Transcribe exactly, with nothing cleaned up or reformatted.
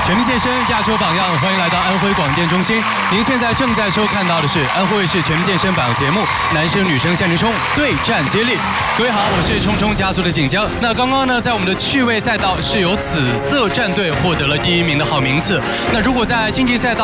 全民健身亚洲榜样，欢迎来到安徽广电中心。您现在正在收看到的是安徽卫视全民健身榜节目《男生女生向前冲，对战接力》。各位好，我是冲冲加速的锦江。那刚刚呢，在我们的趣味赛道是由紫色战队获得了第一名的好名次。那如果在竞技赛道